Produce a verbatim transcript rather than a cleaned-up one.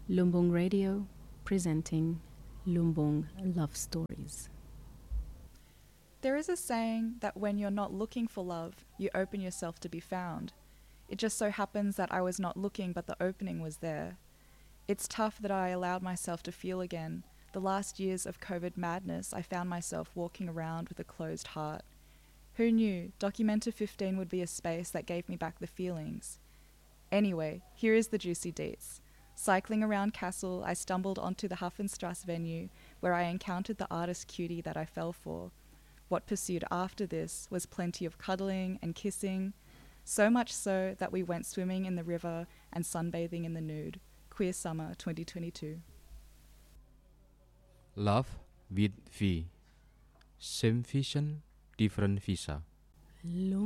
Lumbung Radio presenting Lumbung Love Stories. There is a saying that when you're not looking for love, you open yourself to be found. It just so happens that I was not looking, but the opening was there. It's tough that I allowed myself to feel again. The last years of COVID madness, I found myself walking around with a closed heart. Who knew Documenta fifteen would be a space that gave me back the feelings? Anyway, here is the juicy deets. Cycling around Kassel, I stumbled onto the Hafenstrasse venue, where I encountered the artist cutie that I fell for. What pursued after this was plenty of cuddling and kissing, so much so that we went swimming in the river and sunbathing in the nude. Queer Summer twenty twenty-two. Love with V. Same vision, different visa.